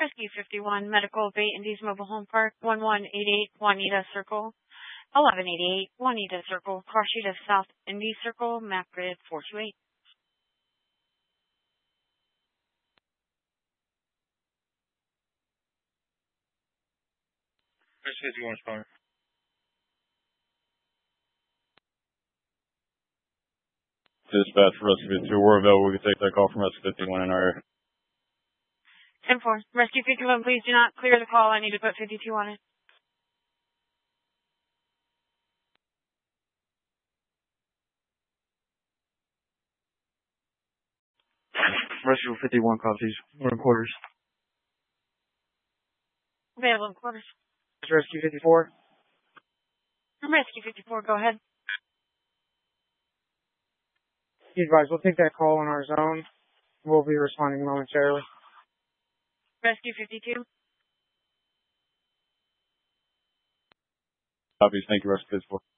Rescue 51, Medical Bay Indies Mobile Home Park, 1188 Juanita Circle, 1188 Juanita Circle, cross sheet of South Indy Circle, map grid 428. Rescue 51 responder. Dispatch for Rescue 52, we're available. We can take that call from Rescue 51 in our area. 10-4. Rescue 51, please do not clear the call. I need to put 52 on it. Rescue 51 copies. We're in quarters. Available in quarters. Rescue 54. Rescue 54, go ahead. Be advised, we'll take that call in our zone. We'll be responding momentarily. Rescue 52. Copies, thank you, Rescue 54.